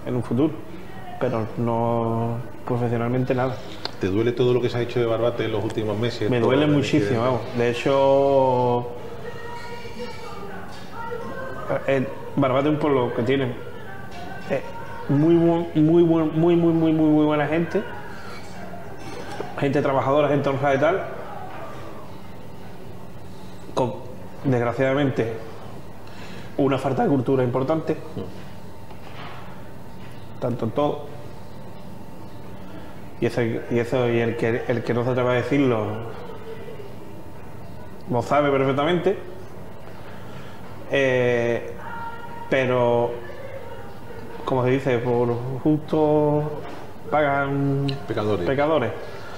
en un futuro, pero no profesionalmente nada. ¿Te duele todo lo que se ha hecho de Barbate en los últimos meses? Me duele muchísimo, vamos. De hecho, Barbate es un pueblo que tiene muy buena gente, gente trabajadora, gente honrada y tal, con, desgraciadamente, una falta de cultura importante, tanto en todo, y el que no se atreve a decirlo lo sabe perfectamente, pero como se dice, por justo pagan pecadores.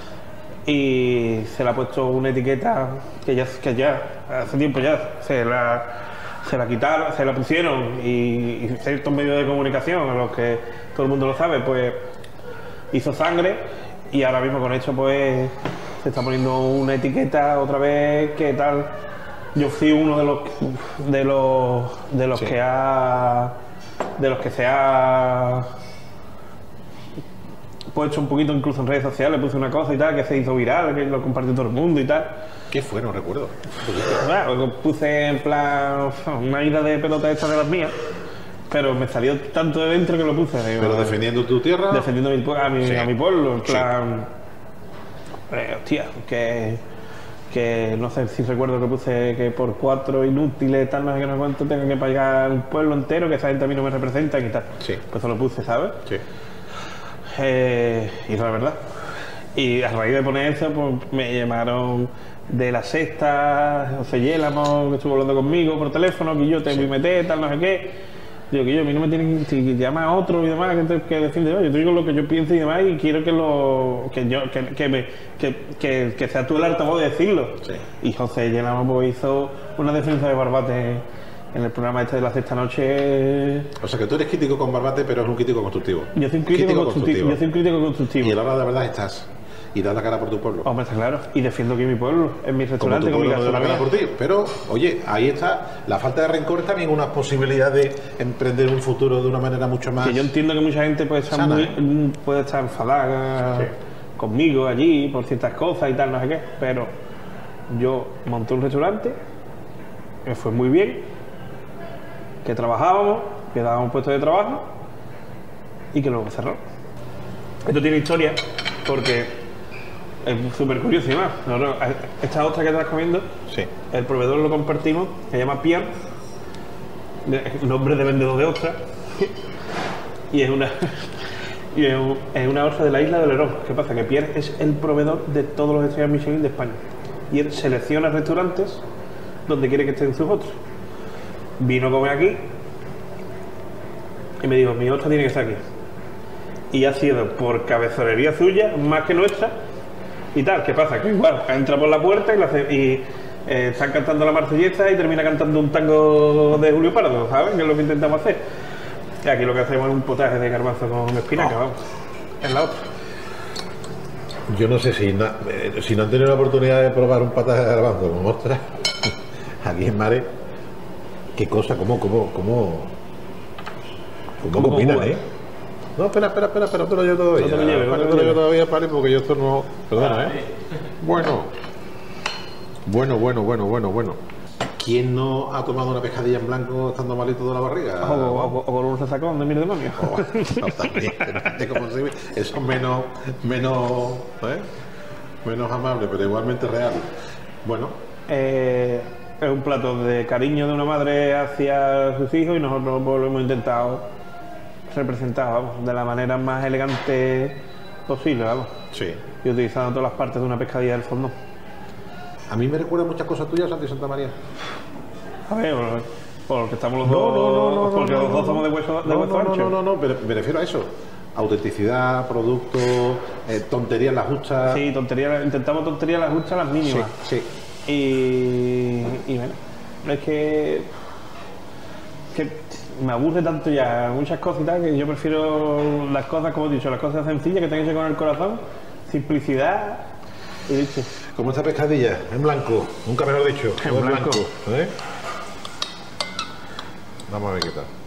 Y se le ha puesto una etiqueta que ya hace tiempo ya se la quitaron, se la pusieron, y ciertos medios de comunicación, a los que todo el mundo lo sabe, pues hizo sangre, y ahora mismo con esto pues se está poniendo una etiqueta otra vez que tal. Yo fui uno de los sí, que se ha puesto un poquito, incluso en redes sociales, puse una cosa y tal, que se hizo viral, que lo compartió todo el mundo y tal. ¿Qué fue? No recuerdo. Claro, puse en plan una ida de pelota esta de las mías, pero me salió tanto de dentro que lo puse. ¿Pero defendiendo tu tierra? Defendiendo a mi pueblo, en plan... hostia, que no sé si recuerdo que puse que por 4 inútiles, tal, no sé qué, no sé cuánto, tengo que pagar un pueblo entero, que esa gente a mí no me representa y tal. Sí. Pues eso lo puse, ¿sabes? Sí. Y eso es verdad. Y a raíz de poner eso, pues me llamaron de La Sexta, José Yélamo, que estuvo hablando conmigo por teléfono, que yo te voy a meter, tal, no sé qué. Digo que yo, a mí no me tienen que llamar a otro y demás, que defiende, yo te digo lo que yo pienso y demás, y quiero que sea tú el altavoz de decirlo. Sí. Y José Yélamo pues hizo una defensa de Barbate en el programa este de La Sexta Noche. O sea que tú eres crítico con Barbate, pero eres un crítico constructivo. Yo soy un crítico constructivo. Yo soy un crítico constructivo. Y a la hora de la verdad estás. Y das la cara por tu pueblo. Hombre, está claro. Y defiendo aquí mi pueblo, en mi restaurante, como tu pueblo con mi no da la cara por ti. Pero, oye, ahí está. La falta de rencor es también una posibilidad de emprender un futuro de una manera mucho más... Que yo entiendo que mucha gente puede estar, sana, puede estar enfadada, sí, conmigo allí por ciertas cosas y tal, no sé qué. Pero yo monté un restaurante, me fue muy bien, que trabajábamos, que dábamos puestos de trabajo y que luego cerró. Esto tiene historia porque es súper curioso y más. Esta ostra que estás comiendo, sí, el proveedor lo compartimos, se llama Pierre, nombre de vendedor de ostras, y es una ostra de la isla de Olerón. ¿Qué pasa? Que Pierre es el proveedor de todos los estrellas Michelin de España, y él selecciona restaurantes donde quiere que estén sus ostras. Vino a comer aquí y me dijo, mi ostra tiene que estar aquí. Y ha sido por cabezonería suya, más que nuestra, y tal. ¿Qué pasa? Que igual entra por la puerta y están cantando la marsellesa y termina cantando un tango de Julio Pardo, ¿sabes? Que es lo que intentamos hacer. Y aquí lo que hacemos es un potaje de garbanzo con espinaca, vamos, en la otra. Yo no sé si no han tenido la oportunidad de probar un potaje de garbanzo con ostras aquí en Mare. Qué cosa, cómo combinan, ¿eh? No, espera, no te lo llevo todavía. No te lo lleves, no te lo llevo todavía, vale, porque yo esto no... Perdona, ¿eh? Bueno. ¿Quién no ha tomado una pescadilla en blanco estando malito de la barriga? O con un resacón de mil demonios. Eso es menos amable, pero igualmente real. Bueno. Es un plato de cariño de una madre hacia sus hijos, y nosotros pues, lo hemos intentado representar, vamos, de la manera más elegante posible, vamos. Sí. Y utilizando todas las partes de una pescadilla del fondo. A mí me recuerda muchas cosas tuyas, Santi Santamaría. A ver, porque estamos los dos... Porque los dos somos de hueso ancho. No, me refiero a eso. Autenticidad, producto, tonterías las justas. Sí, intentamos tonterías las justas, las mínimas. Sí. Y bueno, es que me aburre tanto ya muchas cosas y tal, que yo prefiero las cosas, como he dicho, las cosas sencillas, que tengan que ser con el corazón, simplicidad y listo. Como esta pescadilla, en blanco, nunca mejor dicho. En blanco. ¿Eh? Vamos a ver qué tal.